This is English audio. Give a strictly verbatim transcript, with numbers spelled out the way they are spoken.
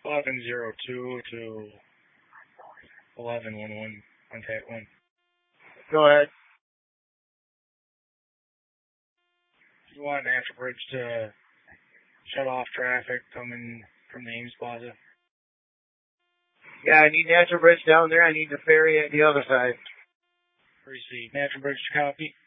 eleven zero two to eleven one one, contact one. Go ahead. You want Natural Bridge to shut off traffic coming from the Ames Plaza? Yeah, I need Natural Bridge down there. I need the ferry at the other side. Receive. Natural Bridge to copy.